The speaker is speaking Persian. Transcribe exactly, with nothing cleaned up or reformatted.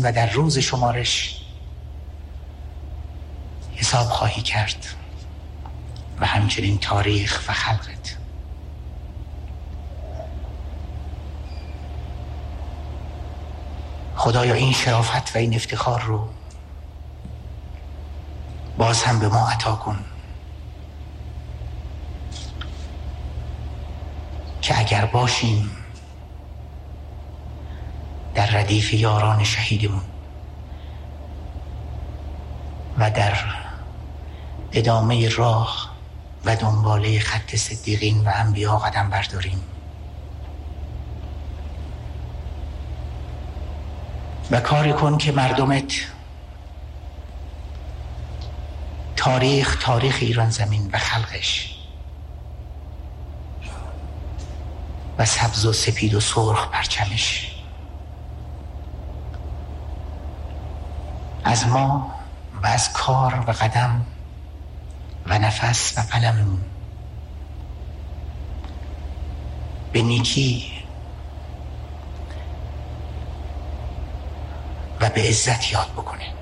و در روز شمارش حساب خواهی کرد و همچنین تاریخ و خلقت. خدایا این شرافت و این افتخار رو باز هم به ما عطا کن که اگر باشیم در ردیف یاران شهیدمون و در ادامه راه و دنباله خط صدیقین و انبیا قدم برداریم و کاری کن که مردمت تاریخ تاریخ ایران زمین و خلقش و سبز و سپید و سرخ پرچمش از ما و از کار و قدم و نفس و قلممون به نیکی و به عزت یاد بکنه.